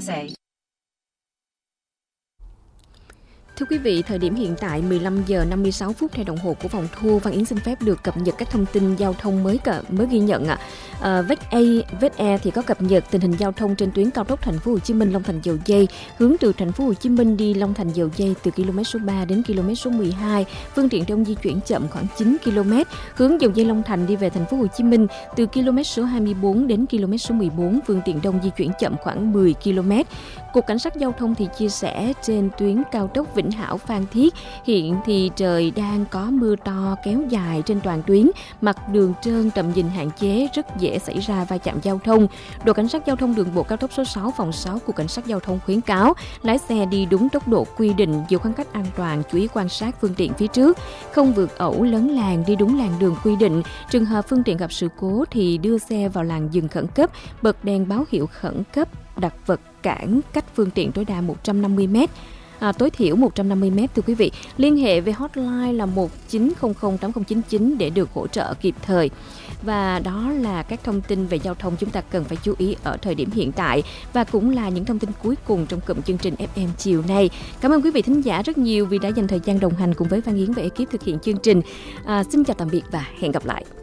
say. Thưa quý vị, thời điểm hiện tại 15 giờ 56 phút theo đồng hồ của phòng thu, Văn Yến xin phép được cập nhật các thông tin giao thông mới ghi nhận ạ. Vết thì có cập nhật tình hình giao thông trên tuyến cao tốc Thành phố Hồ Chí Minh Long Thành Dầu Giây, hướng từ Thành phố Hồ Chí Minh đi Long Thành Dầu Giây từ km số 3 đến km số 12, phương tiện đông di chuyển chậm khoảng 9 km, hướng Dầu Giây Long Thành đi về Thành phố Hồ Chí Minh từ km số 24 đến km số 14, phương tiện đông di chuyển chậm khoảng 10 km. Cục Cảnh sát Giao thông thì chia sẻ trên tuyến cao tốc Vĩnh Hảo Phan Thiết, hiện thì trời đang có mưa to kéo dài trên toàn tuyến, mặt đường trơn, tầm nhìn hạn chế, rất dễ xảy ra va chạm giao thông. Đội Cảnh sát Giao thông đường bộ cao tốc số 6 phòng 6 của Cảnh sát Giao thông khuyến cáo lái xe đi đúng tốc độ quy định, giữ khoảng cách an toàn, chú ý quan sát phương tiện phía trước, không vượt ẩu lấn làn, đi đúng làn đường quy định. Trường hợp phương tiện gặp sự cố thì đưa xe vào làn dừng khẩn cấp, bật đèn báo hiệu khẩn cấp, đặt vật cản cách phương tiện tối đa 150 m. Tối thiểu 150 m thưa quý vị. Liên hệ về hotline là 19008099 để được hỗ trợ kịp thời. Và đó là các thông tin về giao thông chúng ta cần phải chú ý ở thời điểm hiện tại, và cũng là những thông tin cuối cùng trong cụm chương trình FM chiều nay. Cảm ơn quý vị thính giả rất nhiều vì đã dành thời gian đồng hành cùng với Văn Yến và ekip thực hiện chương trình. Xin chào tạm biệt và hẹn gặp lại.